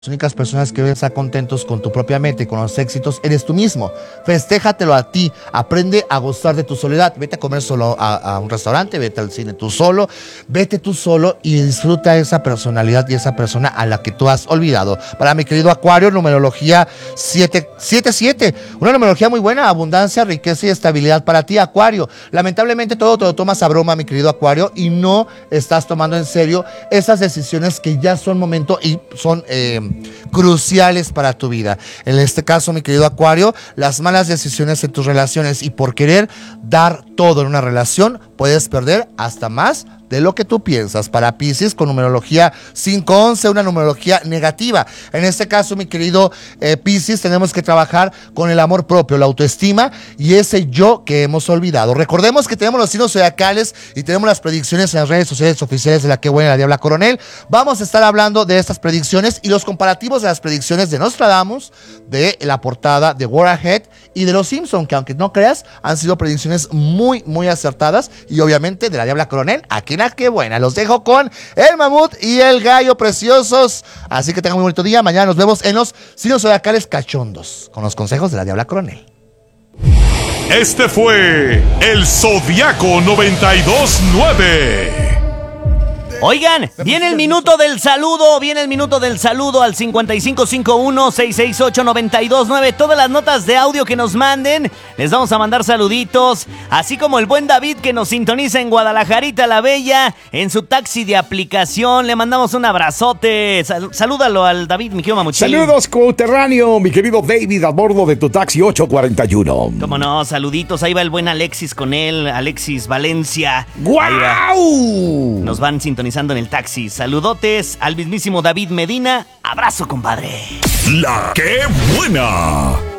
Las únicas personas que deben estar contentos con tu propia meta y con los éxitos eres tú mismo. Festéjatelo a ti. Aprende a gozar de tu soledad. Vete a comer solo a un restaurante, vete al cine tú solo. Vete tú solo y disfruta esa personalidad y esa persona a la que tú has olvidado. Para mi querido Acuario, numerología 777. Una numerología muy buena, abundancia, riqueza y estabilidad para ti, Acuario. Lamentablemente todo te lo tomas a broma, mi querido Acuario, y no estás tomando en serio esas decisiones que ya son momento y son cruciales para tu vida. En este caso, mi querido Acuario, las malas decisiones en tus relaciones y por querer dar todo en una relación, puedes perder hasta más de lo que tú piensas. Para Piscis, con numerología 511, una numerología negativa. En este caso, mi querido Piscis, tenemos que trabajar con el amor propio, la autoestima y ese yo que hemos olvidado. Recordemos que tenemos los signos zodiacales y tenemos las predicciones en las redes sociales oficiales de La Que Buena y La Diabla Coronel. Vamos a estar hablando de estas predicciones y los comparativos de las predicciones de Nostradamus, de la portada de War Ahead y de Los Simpson, que aunque no creas, han sido predicciones muy, muy acertadas, y obviamente de La Diabla Coronel, aquí en La Que Buena. Los dejo con el mamut y el gallo preciosos. Así que tengan un bonito día. Mañana nos vemos en los signos zodiacales cachondos con los consejos de La Diabla Coronel. Este fue el Zodiaco 929. Oigan, viene el minuto del saludo al 5551-668-929. Todas las notas de audio que nos manden, les vamos a mandar saluditos, así como el buen David que nos sintoniza en Guadalajarita la Bella, en su taxi de aplicación. Le mandamos un abrazote. Salúdalo al David, mi querido Mamuchín. Saludos, coterráneo, mi querido David, a bordo de tu taxi 841. Cómo no, saluditos. Ahí va el buen Alexis con él, Alexis Valencia. ¡Guau! Nos van sintonizando en el taxi. Saludotes al mismísimo David Medina. Abrazo, compadre. La Que Buena.